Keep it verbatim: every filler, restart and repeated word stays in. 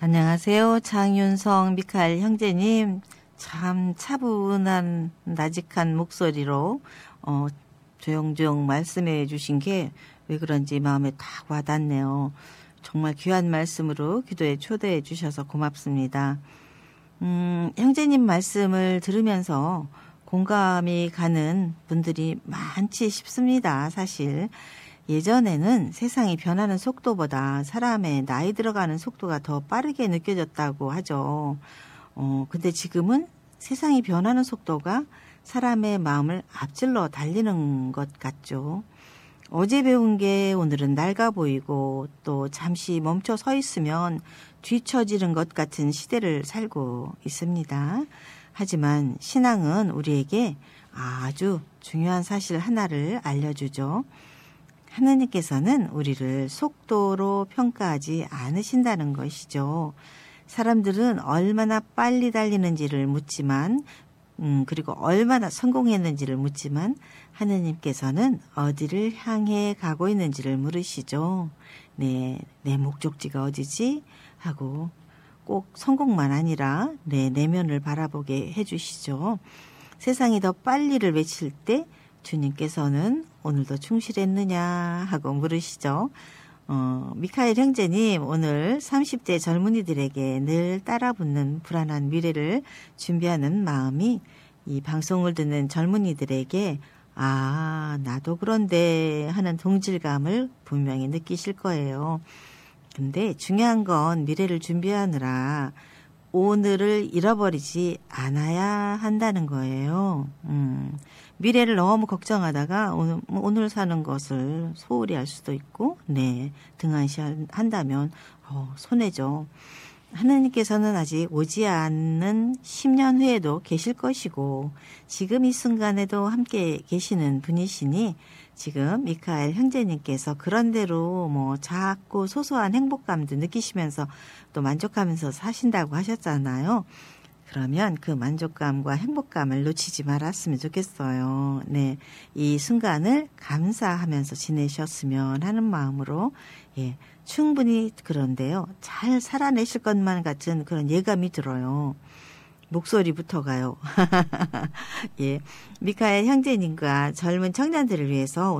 안녕하세요. 장윤성 미카엘 형제님. 참 차분한 나직한 목소리로 어, 조용조용 말씀해 주신 게 왜 그런지 마음에 딱 와닿네요. 정말 귀한 말씀으로 기도에 초대해 주셔서 고맙습니다. 음, 형제님 말씀을 들으면서 공감이 가는 분들이 많지 싶습니다. 사실 예전에는 세상이 변하는 속도보다 사람의 나이 들어가는 속도가 더 빠르게 느껴졌다고 하죠. 어, 근데 지금은 세상이 변하는 속도가 사람의 마음을 앞질러 달리는 것 같죠. 어제 배운 게 오늘은 낡아 보이고 또 잠시 멈춰 서 있으면 뒤처지는 것 같은 시대를 살고 있습니다. 하지만 신앙은 우리에게 아주 중요한 사실 하나를 알려주죠. 하느님께서는 우리를 속도로 평가하지 않으신다는 것이죠. 사람들은 얼마나 빨리 달리는지를 묻지만 음, 그리고 얼마나 성공했는지를 묻지만 하느님께서는 어디를 향해 가고 있는지를 물으시죠. 네, 내 목적지가 어디지? 하고 꼭 성공만 아니라 내 내면을 바라보게 해주시죠. 세상이 더 빨리를 외칠 때 주님께서는 오늘도 충실했느냐 하고 물으시죠. 어, 미카엘 형제님, 오늘 삼십 대 젊은이들에게 늘 따라붙는 불안한 미래를 준비하는 마음이 이 방송을 듣는 젊은이들에게 아, 나도 그런데 하는 동질감을 분명히 느끼실 거예요. 근데 중요한 건 미래를 준비하느라 오늘을 잃어버리지 않아야 한다는 거예요. 음, 미래를 너무 걱정하다가 오늘, 오늘 사는 것을 소홀히 할 수도 있고, 네, 등한시한다면 어, 손해죠. 하느님께서는 아직 오지 않는 십 년 후에도 계실 것이고 지금 이 순간에도 함께 계시는 분이시니 지금 미카엘 형제님께서 그런대로 뭐 작고 소소한 행복감도 느끼시면서 또 만족하면서 사신다고 하셨잖아요. 그러면 그 만족감과 행복감을 놓치지 말았으면 좋겠어요. 네, 이 순간을 감사하면서 지내셨으면 하는 마음으로 예, 충분히 그런데요. 잘 살아내실 것만 같은 그런 예감이 들어요. 목소리부터가요. 예, 미카엘 형제님과 젊은 청년들을 위해서